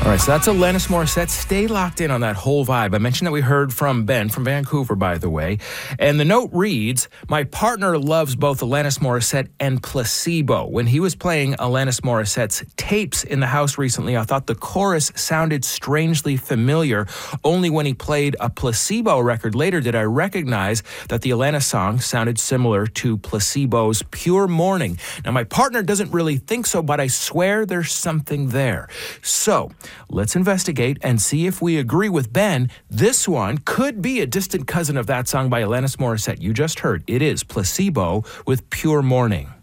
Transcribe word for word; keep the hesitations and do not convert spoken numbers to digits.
All right, so that's Alanis Morissette. Stay locked in on that whole vibe. I mentioned that we heard from Ben from Vancouver, by the way. And the note reads, my partner loves both Alanis Morissette and Placebo. When he was playing Alanis Morissette's tapes in the house recently, I thought the chorus sounded strangely familiar. Only when he played a Placebo record later did I recognize that the Alanis song sounded similar to Placebo's Pure Morning. Now, my partner doesn't really think so, but I swear there's something there. So, let's investigate and see if we agree with Ben. This one could be a distant cousin of that song by Alanis Morissette you just heard. It is Placebo with Pure Morning.